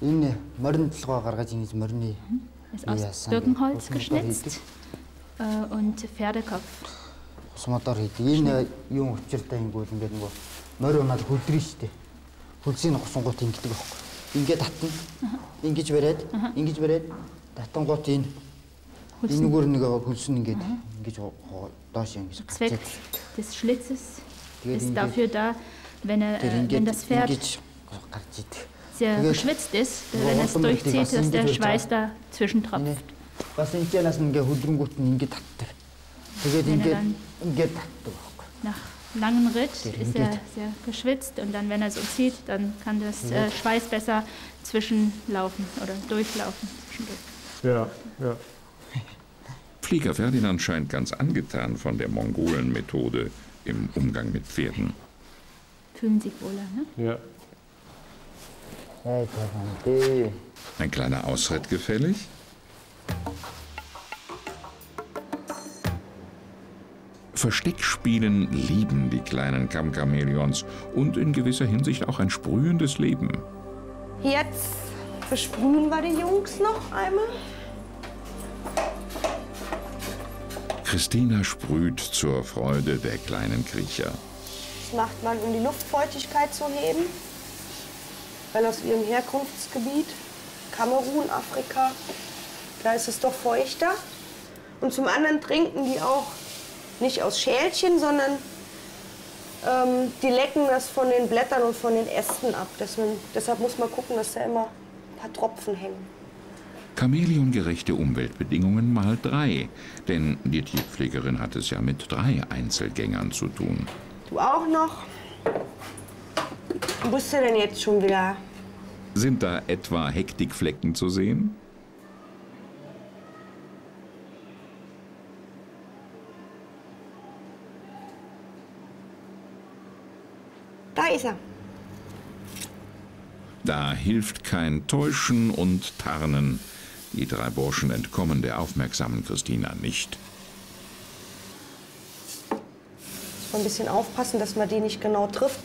Ist aus Birkenholz geschnitzt und Pferdekopf. Zweck des Schlitzes ist dafür da, wenn das Pferd sehr geschwitzt ist, wenn es durchzieht, dass der Schweiß da zwischentropft. Nach langem Ritt ist er sehr geschwitzt und dann, wenn er so zieht, dann kann das Schweiß besser zwischenlaufen oder durchlaufen. Ja, ja. Flieger Ferdinand scheint ganz angetan von der Mongolen-Methode im Umgang mit Pferden. Fühlen sich wohler, ne? Ja. Ein kleiner Ausritt gefällig? Versteckspielen lieben die kleinen Kammchamäleons und in gewisser Hinsicht auch ein sprühendes Leben. Jetzt versprühen wir die Jungs noch einmal. Christina sprüht zur Freude der kleinen Kriecher. Das macht man, um die Luftfeuchtigkeit zu heben. Weil aus ihrem Herkunftsgebiet, Kamerun, Afrika, da ist es doch feuchter. Und zum anderen trinken die auch nicht aus Schälchen, sondern die lecken das von den Blättern und von den Ästen ab. Deshalb muss man gucken, dass da immer ein paar Tropfen hängen. Chamäleongerechte Umweltbedingungen mal 3, denn die Tierpflegerin hat es ja mit 3 Einzelgängern zu tun. Du auch noch? Wo bist du denn jetzt schon wieder? Sind da etwa Hektikflecken zu sehen? Da ist er. Da hilft kein Täuschen und Tarnen. Die 3 Burschen entkommen der aufmerksamen Christina nicht. Muss man ein bisschen aufpassen, dass man die nicht genau trifft.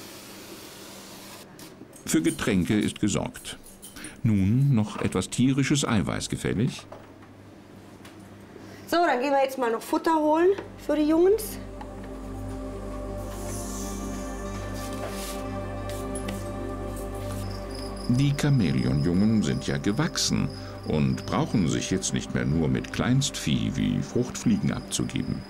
Für Getränke ist gesorgt. Nun noch etwas tierisches Eiweiß gefällig? So, dann gehen wir jetzt mal noch Futter holen für die Jungs. Die Chamäleonjungen sind ja gewachsen und brauchen sich jetzt nicht mehr nur mit Kleinstvieh wie Fruchtfliegen abzugeben.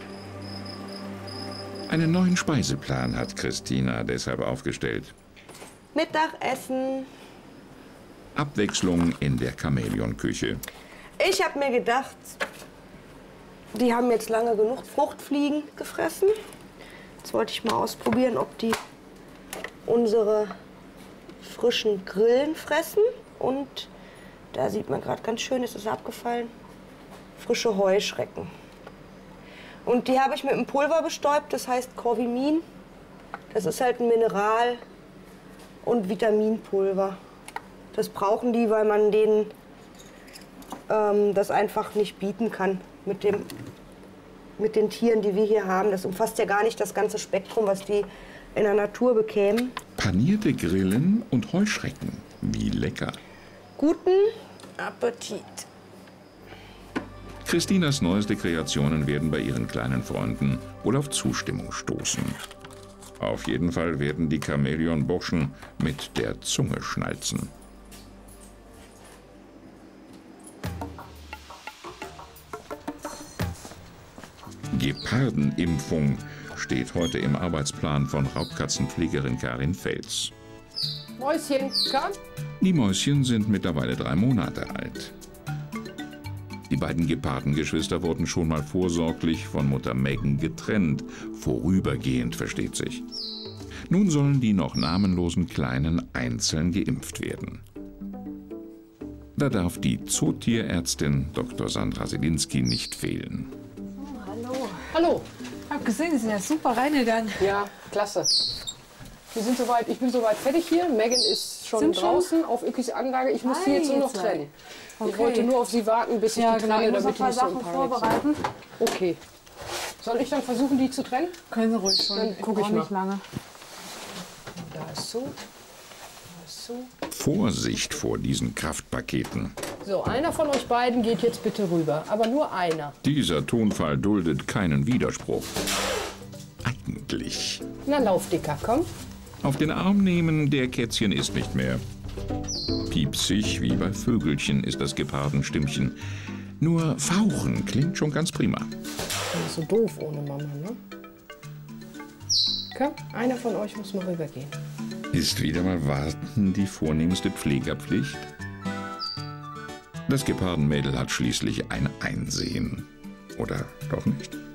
Einen neuen Speiseplan hat Christina deshalb aufgestellt. Mittagessen. Abwechslung in der Chamäleonküche. Ich habe mir gedacht, die haben jetzt lange genug Fruchtfliegen gefressen. Jetzt wollte ich mal ausprobieren, ob die unsere frischen Grillen fressen. Und da sieht man gerade ganz schön, es ist abgefallen, frische Heuschrecken. Und die habe ich mit einem Pulver bestäubt, das heißt Corvimin. Das ist halt ein Mineral- und Vitaminpulver. Das brauchen die, weil man denen das einfach nicht bieten kann mit den Tieren, die wir hier haben. Das umfasst ja gar nicht das ganze Spektrum, was die in der Natur bekämen. Panierte Grillen und Heuschrecken. Wie lecker. Guten Appetit. Christinas neueste Kreationen werden bei ihren kleinen Freunden wohl auf Zustimmung stoßen. Auf jeden Fall werden die Chamäleon-Burschen mit der Zunge schnalzen. Gepardenimpfung steht heute im Arbeitsplan von Raubkatzenpflegerin Karin Fels. Mäuschen, komm. Die Mäuschen sind mittlerweile 3 Monate alt. Die beiden Gepardengeschwister wurden schon mal vorsorglich von Mutter Megan getrennt, vorübergehend versteht sich. Nun sollen die noch namenlosen Kleinen einzeln geimpft werden. Da darf die Zootierärztin Dr. Sandra Selinski nicht fehlen. Hallo. Hallo. Ich habe gesehen, Sie sind ja super reingegangen. Ja, klasse. Ich bin soweit fertig hier. Megan ist schon draußen auf Ökis Anlage. Ich muss sie jetzt nur noch trennen. Okay. Ich wollte nur auf sie warten, bis ich die trenne, ich muss damit noch ein ich paar so ein Sachen paar vorbereiten. Okay. Soll ich dann versuchen, die zu trennen? Können Sie ruhig schon. Dann gucke ich nicht mal. lange. Da ist so. Da ist zu. Vorsicht vor diesen Kraftpaketen. So, einer von euch beiden geht jetzt bitte rüber, aber nur einer. Dieser Tonfall duldet keinen Widerspruch. Eigentlich. Na, lauf, Dicker, komm. Auf den Arm nehmen, der Kätzchen ist nicht mehr. Piepsig wie bei Vögelchen ist das Gepardenstimmchen. Nur fauchen klingt schon ganz prima. Das ist so doof ohne Mama, ne? Komm, einer von euch muss mal rübergehen. Ist wieder mal Warten die vornehmste Pflegerpflicht? Das Gepardenmädel hat schließlich ein Einsehen. Oder doch nicht?